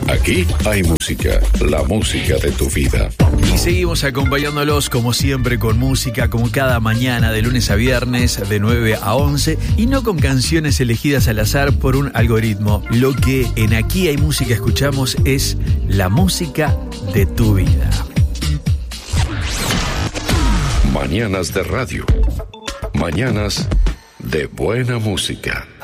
Aquí hay música, la música de tu vida. Y seguimos acompañándolos como siempre con música, como cada mañana de lunes a viernes de 9 a 11 y no con canciones elegidas al azar por un algoritmo. Lo que en Aquí hay música escuchamos es la música de tu vida. Mañanas de radio. Mañanas de buena música.